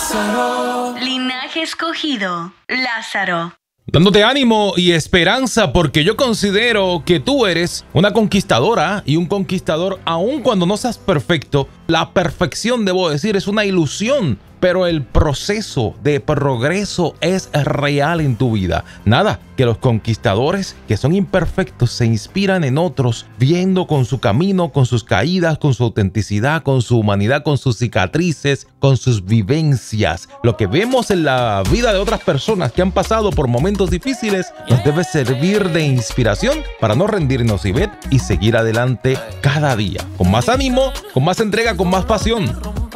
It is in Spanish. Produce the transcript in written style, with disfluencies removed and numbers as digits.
Linaje escogido, Lázaro. Dándote ánimo y esperanza porque yo considero que tú eres una conquistadora y un conquistador aun cuando no seas perfecto. La perfección, debo decir, es una ilusión, pero el proceso de progreso es real en tu vida. Nada, que los conquistadores que son imperfectos se inspiran en otros, viendo con su camino, con sus caídas, con su autenticidad, con su humanidad, con sus cicatrices, con sus vivencias. Lo que vemos en la vida de otras personas que han pasado por momentos difíciles nos debe servir de inspiración para no rendirnos y seguir adelante cada día, con más ánimo, con más entrega, con más pasión.